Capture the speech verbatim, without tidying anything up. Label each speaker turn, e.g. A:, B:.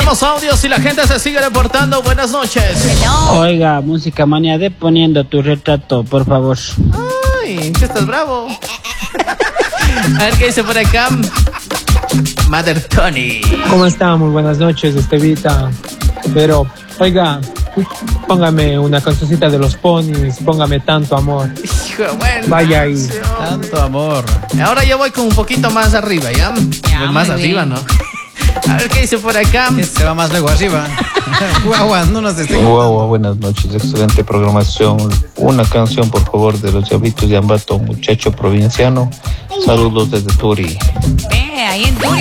A: Tenemos audios y la gente se sigue reportando. Buenas noches.
B: Hello. Oiga, música manía de poniendo tu retrato, por favor.
A: Ay, que estás bravo. A ver qué dice por acá. Mother Tony.
C: ¿Cómo está? Muy buenas noches, Estevita. Pero, oiga, póngame una cancioncita de los Ponis, póngame Tanto Amor.
A: Hijo, bueno.
C: Vaya ahí.
A: Tanto amor. Ahora yo voy con un poquito más arriba, ¿ya?
D: Ya,
A: más arriba,
D: bien.
A: ¿no? A ver qué dice por acá.
D: Se va más luego arriba. Guagua, no nos esté.
E: Guagua, buenas noches, excelente programación. Una canción, por favor, de los Llavitos de Ambato, muchacho provinciano. Saludos desde Turi.
D: Ve, ahí en Turi.